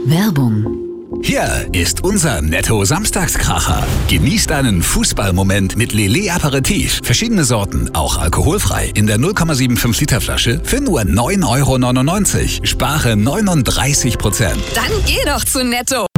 Werbung. Hier ist unser Netto-Samstagskracher. Genießt einen Fußballmoment mit Lillet Aperitif. Verschiedene Sorten, auch alkoholfrei. In der 0,75 Liter Flasche für nur 9,99 €. Spare 39%. Dann geh doch zu Netto.